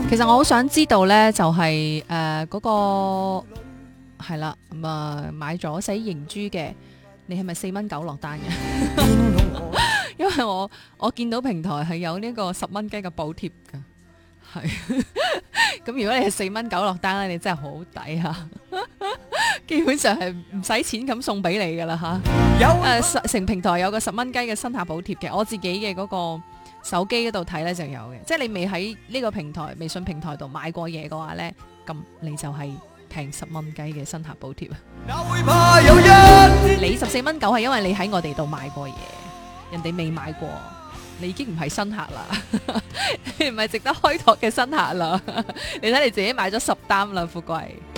其實我好想知道呢，就係嗰個係啦，咁買咗洗型珠嘅，你係咪4蚊9落單嘅？因為我見到平台係有呢個10蚊雞嘅補貼㗎，係咁如果你係4蚊9落單咧，你真係好抵嚇，基本上係唔使錢咁送俾你㗎啦嚇。成平台有個10蚊雞嘅新客補貼嘅，我自己嘅嗰個手機嗰度睇咧就有嘅，即係你未喺呢個平台微信平台度買過嘢嘅話咧，咁你就係平10蚊雞嘅新客補貼啊！你14蚊9係因為你喺我哋度買過嘢，人哋未買過，你已經唔係新客啦，你唔係值得開拓嘅新客啦，你睇你自己買咗10單啦，富貴。